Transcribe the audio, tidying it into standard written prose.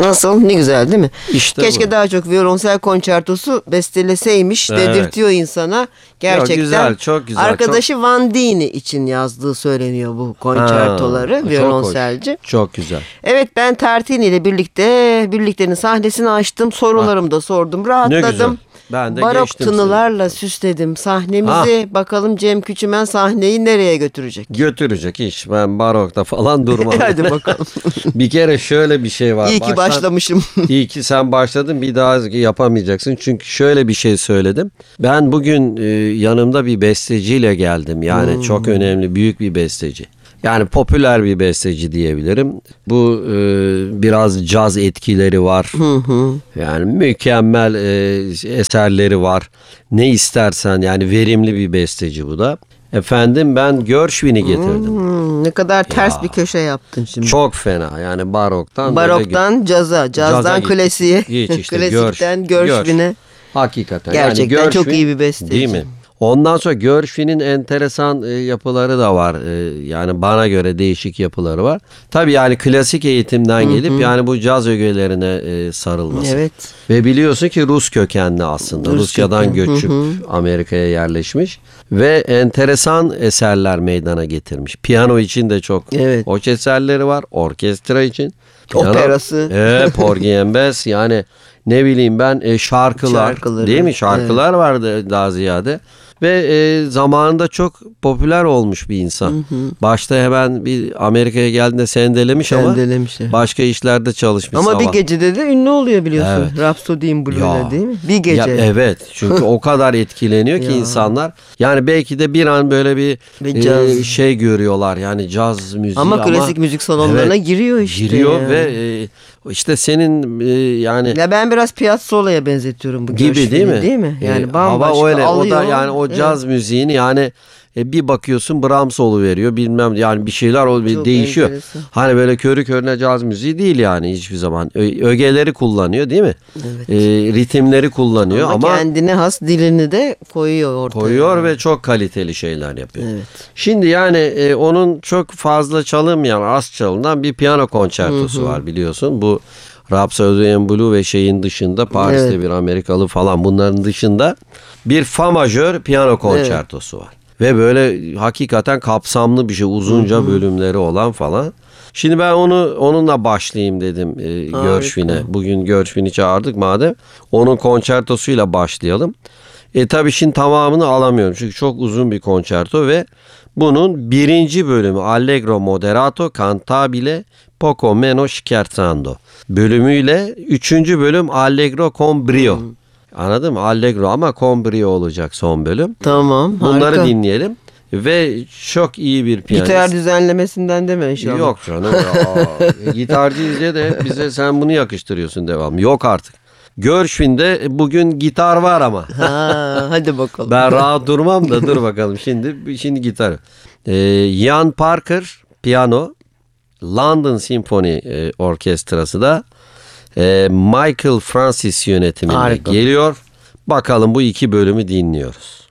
Nasıl? Ne güzel değil mi? İşte Keşke bu. daha çok violonsel konçertosu besteleseymiş. Evet. Dedirtiyor insana. Gerçekten. Güzel, çok güzel. Arkadaşı Van Dini için yazdığı söyleniyor bu Ha, konçertoları. çok Violonselci. hoş. Çok güzel. Evet, ben Tartini ile birliktenin sahnesini açtım. Sorularımı da sordum. Ne Rahatladım. güzel. Ben de Barok geçtim tınılarla süsledim sahnemizi. Bakalım Cem Küçümen sahneyi nereye götürecek? Götürecek iş. Ben barokta falan durmam. Hadi bakalım. Bir kere şöyle bir şey var. İyi ki başlamışım. İyi ki sen başladın, bir daha yapamayacaksın. Çünkü şöyle bir şey söyledim. Ben bugün yanımda bir besteciyle geldim. Yani çok önemli, büyük bir besteci. Yani popüler bir besteci diyebilirim. Bu biraz caz etkileri var. Yani mükemmel eserleri var. Ne istersen, yani verimli bir besteci bu da. Efendim, ben Gershwin'i getirdim. Ne kadar ters bir köşe yaptın şimdi. Çok fena, yani baroktan Caza, cazdan gittik. klasiğe, Hiç işte, klasikten Gershwin'e. Hakikaten. Gerçekten yani çok iyi bir besteci. Değil mi? Ondan sonra Gershwin'in enteresan yapıları da var. Yani bana göre değişik yapıları var. Tabii yani klasik eğitimden gelip yani bu caz ögelerine sarılması. Evet. Ve biliyorsun ki Rus kökenli aslında. Rusya'dan göçüp Amerika'ya yerleşmiş. Ve enteresan eserler meydana getirmiş. Piyano için de çok hoş eserleri var. Orkestra için. Operası. Porgy and Bess, yani ne bileyim ben, şarkıları, değil mi? Şarkılar vardı daha ziyade. Ve zamanında çok popüler olmuş bir insan. Başta hemen bir Amerika'ya geldiğinde sendelemiş ama başka işlerde çalışmış. Ama bir gecede de ünlü oluyor biliyorsun. Evet. Rhapsody in Blue'da, değil mi? Bir gece. Ya, evet, çünkü o kadar etkileniyor ki insanlar. Yani belki de bir an böyle bir şey görüyorlar, yani caz müziği ama klasik müzik salonlarına giriyor işte. Giriyor yani. Ve işte senin yani. Ya ben biraz Piazzolla'ya benzetiyorum bu gibi, değil mi? Yani bambaşka hava öyle. alıyor. O da yani o caz müziğini, yani bir bakıyorsun Brahms veriyor, bilmem, yani bir şeyler değişiyor. Enteresan. Hani böyle körü körüne caz müziği değil yani hiçbir zaman. Ögeleri kullanıyor, değil mi? Evet. Ritimleri kullanıyor ama kendine has dilini de koyuyor ortaya. Ve çok kaliteli şeyler yapıyor. Evet. Şimdi yani onun çok fazla çalınmayan, az çalınan bir piyano konçertosu var biliyorsun. Bu Rhapsody in Blue ve şeyin dışında, Paris'te bir Amerikalı falan, bunların dışında bir fa majör piyano konçertosu var. Ve böyle hakikaten kapsamlı bir şey, uzunca bölümleri olan falan. Şimdi ben onunla başlayayım dedim Gershwin'e. Bugün Gershwin'i çağırdık madem. Onun konçertosuyla başlayalım. Tabii şimdi tamamını alamıyorum çünkü çok uzun bir konçerto ve bunun birinci bölümü Allegro moderato cantabile poco meno scherzando bölümüyle üçüncü bölüm Allegro con brio. Anladın mı? Allegro ama con brio olacak son bölüm. Tamam. Bunları harika. dinleyelim. Ve çok iyi bir piyanist. Gitar düzenlemesinden deme inşallah. Yok canım. Gitarcıyız diye de bize sen bunu yakıştırıyorsun devamlı. Yok artık. Gershwin'de bugün gitar var ama. Hadi bakalım. Ben rahat durmam da dur bakalım. Şimdi gitar. Ian Parker piyano. London Symphony Orkestrası da Michael Francis yönetiminde geliyor. Bakalım bu iki bölümü dinliyoruz.